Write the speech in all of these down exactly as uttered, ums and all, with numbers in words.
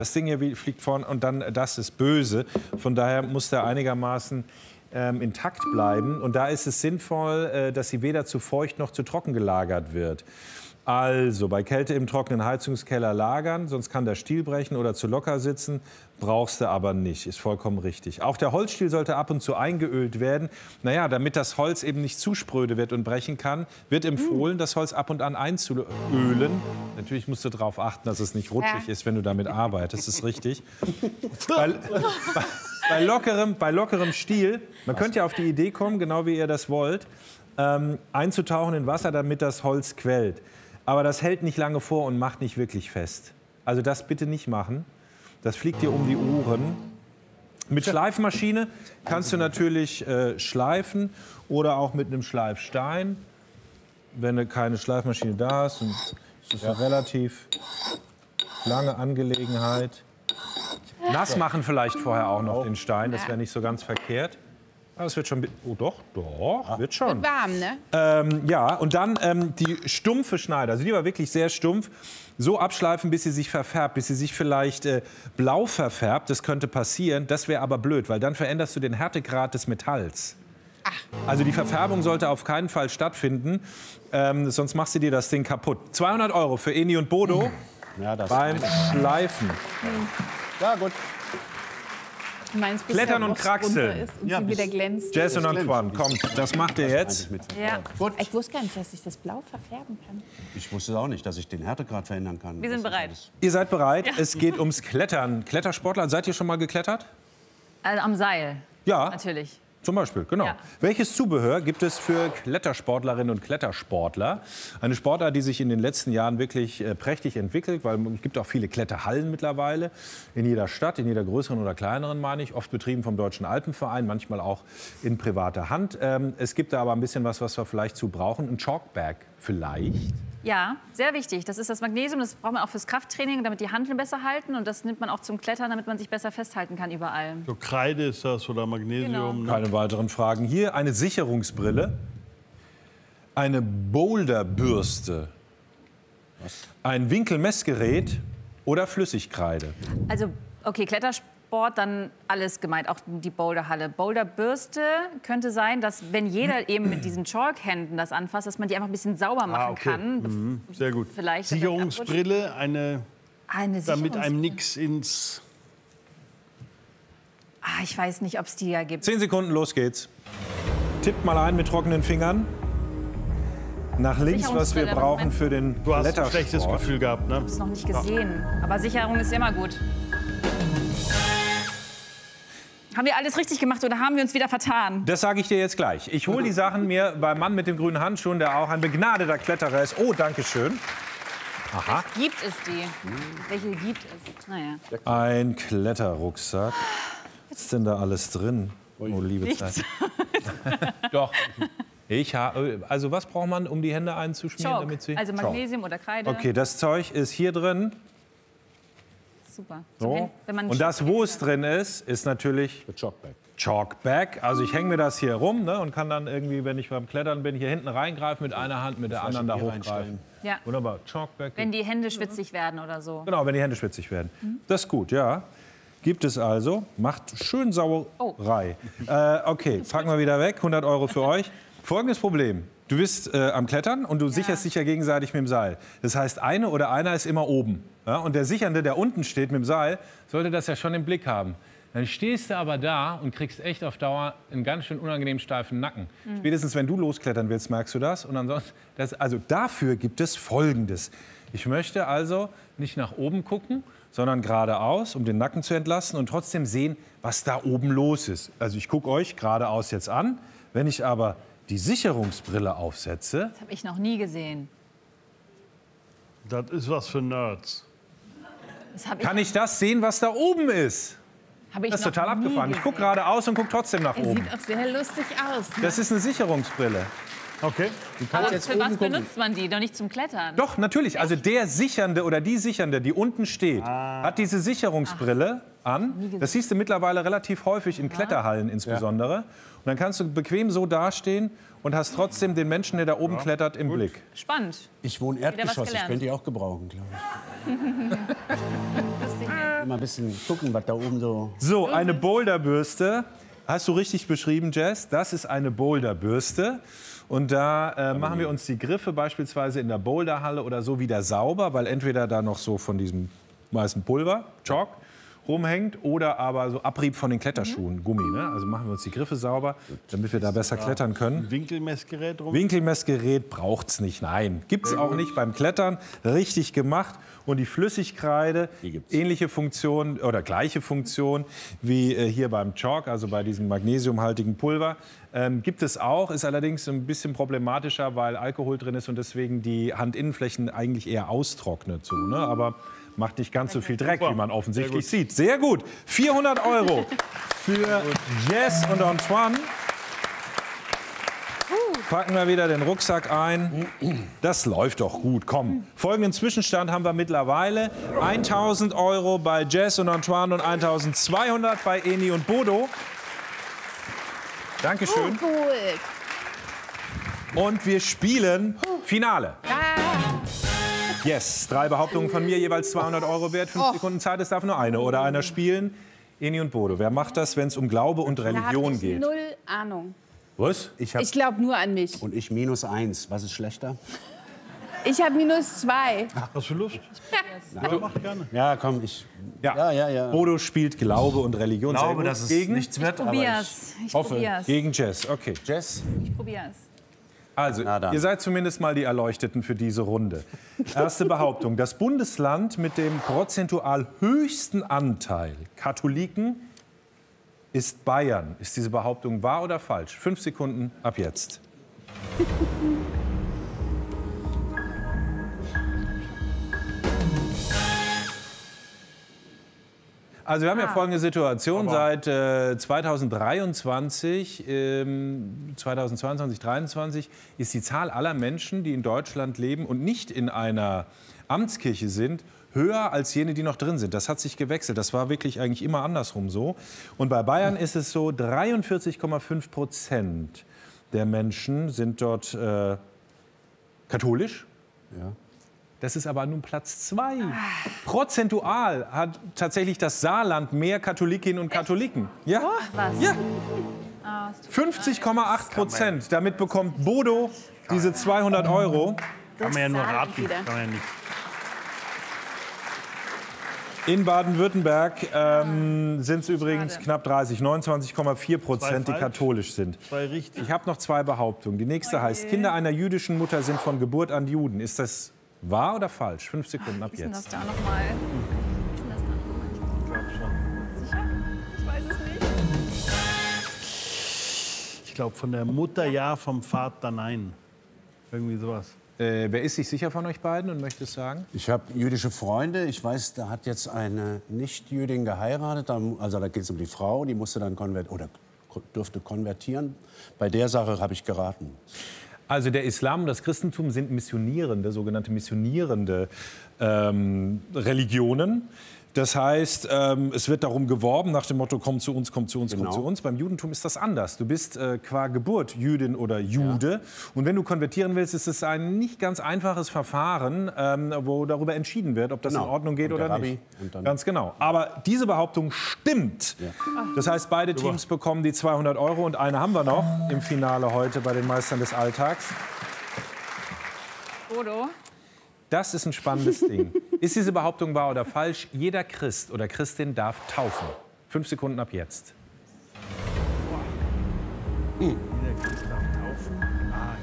Das Ding hier fliegt vorne und dann, das ist böse. Von daher muss der einigermaßen ähm, intakt bleiben. Und da ist es sinnvoll, äh, dass sie weder zu feucht noch zu trocken gelagert wird. Also bei Kälte im trockenen Heizungskeller lagern, sonst kann der Stiel brechen oder zu locker sitzen. Brauchst du aber nicht, ist vollkommen richtig. Auch der Holzstiel sollte ab und zu eingeölt werden. Naja, damit das Holz eben nicht zu spröde wird und brechen kann, wird empfohlen, das Holz ab und an einzuölen. Natürlich musst du darauf achten, dass es nicht rutschig ja. ist, wenn du damit arbeitest, das ist richtig. bei, bei, bei, lockerem, bei lockerem Stiel, man könnte ja auf die Idee kommen, genau wie ihr das wollt, ähm, einzutauchen in Wasser, damit das Holz quält. Aber das hält nicht lange vor und macht nicht wirklich fest. Also das bitte nicht machen. Das fliegt dir um die Ohren. Mit Schleifmaschine kannst du natürlich äh, schleifen oder auch mit einem Schleifstein. Wenn du keine Schleifmaschine da hast, dann ist das eine relativ lange Angelegenheit. Nass machen vielleicht vorher auch noch den Stein, das wäre nicht so ganz verkehrt. Aber es wird schon, oh doch, doch, wird schon. Wird warm, ne? Ähm, ja, und dann ähm, die stumpfe Schneide, also die war wirklich sehr stumpf, so abschleifen, bis sie sich verfärbt, bis sie sich vielleicht äh, blau verfärbt, das könnte passieren, das wäre aber blöd, weil dann veränderst du den Härtegrad des Metalls. Ach. Also die Verfärbung sollte auf keinen Fall stattfinden, ähm, sonst machst du dir das Ding kaputt. zweihundert Euro für Eni und Bodo ja, das beim Schleifen. Ja, gut. Meinst, Klettern und Kraxeln. Und ja, wieder glänzt. Jess und Antoine, kommt, das macht ihr jetzt. Ja. Gut. Ich wusste gar nicht, dass ich das blau verfärben kann. Ich wusste auch nicht, dass ich den Härtegrad verändern kann. Wir sind bereit. Ihr seid bereit? Ja. Es geht ums Klettern. Klettersportler, seid ihr schon mal geklettert? Also am Seil. Ja. Natürlich. Zum Beispiel, genau. Ja. Welches Zubehör gibt es für Klettersportlerinnen und Klettersportler? Eine Sportart, die sich in den letzten Jahren wirklich äh, prächtig entwickelt, weil es gibt auch viele Kletterhallen mittlerweile in jeder Stadt, in jeder größeren oder kleineren, meine ich, oft betrieben vom Deutschen Alpenverein, manchmal auch in privater Hand. Ähm, es gibt da aber ein bisschen was, was wir vielleicht zu brauchen. Ein Chalkbag vielleicht. Ja, sehr wichtig. Das ist das Magnesium, das braucht man auch fürs Krafttraining, damit die Hanteln besser halten. Und das nimmt man auch zum Klettern, damit man sich besser festhalten kann überall. So Kreide ist das oder Magnesium. Genau. Ne? Keine weiteren Fragen. Hier eine Sicherungsbrille, eine Boulderbürste, was? Ein Winkelmessgerät oder Flüssigkreide. Also, okay, Klettersport. Dann alles gemeint, auch die Boulderhalle. Boulderbürste könnte sein, dass wenn jeder eben mit diesen Chalkhänden das anfasst, dass man die einfach ein bisschen sauber machen ah, okay. kann. Mhm. Sehr gut. Vielleicht Sicherungsbrille, eine, eine damit einem nichts ins... Ah, ich weiß nicht, ob es die ja gibt. Zehn Sekunden, los geht's. Tippt mal ein mit trockenen Fingern. Nach links, was wir brauchen für den Du hast ein schlechtes Gefühl gehabt, ne? Ich habe es noch nicht gesehen. Aber Sicherung ist immer gut. Haben wir alles richtig gemacht oder haben wir uns wieder vertan? Das sage ich dir jetzt gleich. Ich hole die Sachen mir beim Mann mit dem grünen Handschuhen, der auch ein begnadeter Kletterer ist. Oh, danke schön. Aha. Gibt es die? Welche gibt es? Naja. Ein Kletterrucksack. Was ist denn da alles drin? Oh, liebe Zeit. Doch. Ich habe, also was braucht man, um die Hände einzuschmieren, Chalk. damit sie? Also Magnesium oder Kreide. Okay, das Zeug ist hier drin. Super. So. Wenn man Und das, wo es drin ist, ist natürlich Chalkbag. Chalkbag. Also ich hänge mir das hier rum, ne, und kann dann irgendwie, wenn ich beim Klettern bin, hier hinten reingreifen mit einer Hand, mit der anderen da hochgreifen. Ja. Wunderbar. Chalkbag. Wenn die Hände schwitzig werden oder so. Genau, wenn die Hände schwitzig werden. Mhm. Das ist gut, ja. Gibt es also. Macht schön Sauerei. Oh. Äh, okay, packen wir wieder weg. hundert Euro für euch. Folgendes Problem. Du bist äh, am Klettern und du ja. sicherst dich ja gegenseitig mit dem Seil. Das heißt, eine oder einer ist immer oben. Ja? Und der Sichernde, der unten steht mit dem Seil, sollte das ja schon im Blick haben. Dann stehst du aber da und kriegst echt auf Dauer einen ganz schön unangenehm steifen Nacken. Mhm. Spätestens, wenn du losklettern willst, merkst du das. Und ansonsten, das, also dafür gibt es Folgendes. Ich möchte also nicht nach oben gucken, sondern geradeaus, um den Nacken zu entlasten und trotzdem sehen, was da oben los ist. Also ich gucke euch geradeaus jetzt an. Wenn ich aber die Sicherungsbrille aufsetze... Das habe ich noch nie gesehen. Das ist was für Nerds. Das ich Kann ich das sehen, was da oben ist? Hab ich das ist noch total abgefahren. Gesehen. Ich gucke geradeaus und gucke trotzdem nach er oben. Sieht auch sehr lustig aus. Ne? Das ist eine Sicherungsbrille. Okay. Aber jetzt für was benutzt man die? Doch nicht zum Klettern? Doch, natürlich. Also der Sichernde oder die Sichernde, die unten steht, ah. hat diese Sicherungsbrille Ach. an. Das siehst du mittlerweile relativ häufig in Kletterhallen insbesondere. Ja. Und dann kannst du bequem so dastehen und hast trotzdem den Menschen, der da oben ja. klettert, im Gut. Blick. Spannend. Ich wohne Erdgeschoss, ich könnte die auch gebrauchen, glaube ich. Mal ein bisschen gucken, was da oben so... So, eine Boulderbürste. Hast du richtig beschrieben, Jess? Das ist eine Boulderbürste. Und da äh, machen wir uns die Griffe beispielsweise in der Boulderhalle oder so wieder sauber, weil entweder da noch so von diesem weißen Pulver, Chalk, rumhängt oder aber so Abrieb von den Kletterschuhen, Gummi. Ne? Also machen wir uns die Griffe sauber, damit wir da besser klettern können. Winkelmessgerät rum? Winkelmessgerät braucht es nicht, nein. Gibt es auch nicht beim Klettern. Richtig gemacht. Und die Flüssigkreide, ähnliche Funktion oder gleiche Funktion wie äh, hier beim Chalk, also bei diesem magnesiumhaltigen Pulver. Ähm, gibt es auch, ist allerdings ein bisschen problematischer, weil Alkohol drin ist und deswegen die Handinnenflächen eigentlich eher austrocknet. So, ne? Aber macht nicht ganz so viel Dreck, wie man offensichtlich sieht. Sehr gut. vierhundert Euro für Jess und Antoine. Packen wir wieder den Rucksack ein. Das läuft doch gut. Komm. Folgenden Zwischenstand haben wir mittlerweile. tausend Euro bei Jess und Antoine und eintausendzweihundert bei Eni und Bodo. Dankeschön. Oh, cool. Und wir spielen Finale. Yes, drei Behauptungen von mir, jeweils zweihundert Euro wert. Fünf Sekunden Zeit, es darf nur eine oder einer spielen. Eni und Bodo, wer macht das, wenn es um Glaube und Religion geht? Null Ahnung. Was? Ich, hab, Ich glaube nur an mich. und ich minus eins. Was ist schlechter? Ich habe minus zwei. Hast du Lust? Ja, mach gerne. Ja, komm, ich... Ja. Ja, ja, ja. Bodo spielt Glaube und Religion. Ich Sehr glaube, gut. dass es gegen, nichts wird, aber ich Probier's. Ich hoffe. probier's. gegen Jess. Okay. Jess, Ich probier's. Also, Na dann. ihr seid zumindest mal die Erleuchteten für diese Runde. Erste Behauptung. Das Bundesland mit dem prozentual höchsten Anteil Katholiken ist Bayern. Ist diese Behauptung wahr oder falsch? Fünf Sekunden ab jetzt. Also wir haben ja folgende Situation. Seit äh, zweitausenddreiundzwanzig, ähm, zweitausendzweiundzwanzig, zweitausenddreiundzwanzig ist die Zahl aller Menschen, die in Deutschland leben und nicht in einer Amtskirche sind, höher als jene, die noch drin sind. Das hat sich gewechselt. Das war wirklich eigentlich immer andersrum so. Und bei Bayern ist es so, dreiundvierzig Komma fünf Prozent der Menschen sind dort äh, katholisch. Ja. Das ist aber nun Platz zwei. Prozentual hat tatsächlich das Saarland mehr Katholikinnen und Katholiken. Ja, Was? ja. fünfzig Komma acht Prozent. Damit bekommt Bodo diese zweihundert Euro. Kann man ja nur sag ich raten. wieder. Kann man ja nicht. In Baden-Württemberg ähm, sind es übrigens Schade. knapp dreißig, neunundzwanzig Komma vier Prozent, die falsch. katholisch sind. Zwei richtig. Ich habe noch zwei Behauptungen. Die nächste heißt, Kinder einer jüdischen Mutter sind von Geburt an Juden. Ist das wahr oder falsch? Fünf Sekunden ab Wie ist denn das jetzt. da nochmal? Wie ist denn das da nochmal? Ich glaube schon. Sicher? Ich weiß es nicht. Ich glaube von der Mutter ja, vom Vater nein. Irgendwie sowas. Äh, wer ist sich sicher von euch beiden und möchte es sagen? Ich habe jüdische Freunde. Ich weiß, da hat jetzt eine Nicht-Jüdin geheiratet. Da, also da geht es um die Frau, die musste dann konvertieren oder ko- durfte konvertieren. Bei der Sache habe ich geraten. Also der Islam und das Christentum sind missionierende, sogenannte missionierende ähm, Religionen. Das heißt, ähm, es wird darum geworben, nach dem Motto, komm zu uns, komm zu uns, komm Genau. zu uns. Beim Judentum ist das anders. Du bist äh, qua Geburt Jüdin oder Jude. Ja. Und wenn du konvertieren willst, ist es ein nicht ganz einfaches Verfahren, ähm, wo darüber entschieden wird, ob das Genau. in Ordnung geht Und der oder Rabbi nicht. und dann- Ganz genau. Aber diese Behauptung stimmt. Ja. Das heißt, beide Teams bekommen die zweihundert Euro. Und eine haben wir noch im Finale heute bei den Meistern des Alltags. Bodo? Das ist ein spannendes Ding. Ist diese Behauptung wahr oder falsch? Jeder Christ oder Christin darf taufen. Fünf Sekunden ab jetzt. Jeder Christ darf taufen. Ah,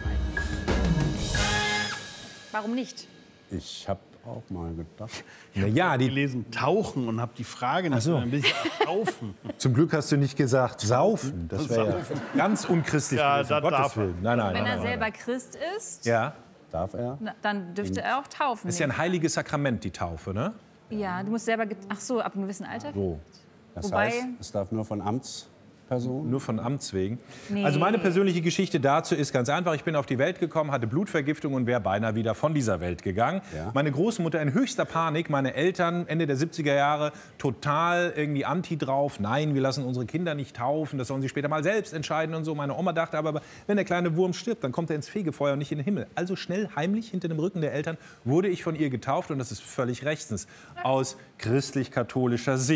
Warum nicht? Ich habe auch mal gedacht. Na ja, die, gelesen tauchen und habe die Frage nicht so. ein bisschen taufen. zum Glück hast du nicht gesagt saufen. Das wäre ja ganz unchristlich Ja, gewesen, um da Gottes darf er. Willen. Nein, nein, Wenn nein, er nein, selber nein. Christ ist, Ja, Darf er? na, dann dürfte er auch taufen. das ist ja ein heiliges Sakrament, die Taufe, ne? Ja, du musst selber... get- Ach so, ab einem gewissen Alter? So. Das Wobei- heißt, es darf nur von Amts. Person? Nur von Amts wegen. Nee. Also meine persönliche Geschichte dazu ist ganz einfach. Ich bin auf die Welt gekommen, hatte Blutvergiftung und wäre beinahe wieder von dieser Welt gegangen. Ja. Meine Großmutter in höchster Panik, meine Eltern Ende der siebziger Jahre total irgendwie anti drauf. Nein, wir lassen unsere Kinder nicht taufen, das sollen sie später mal selbst entscheiden und so. Meine Oma dachte aber, wenn der kleine Wurm stirbt, dann kommt er ins Fegefeuer und nicht in den Himmel. Also schnell, heimlich, hinter dem Rücken der Eltern wurde ich von ihr getauft und das ist völlig rechtens, aus christlich-katholischer Sicht.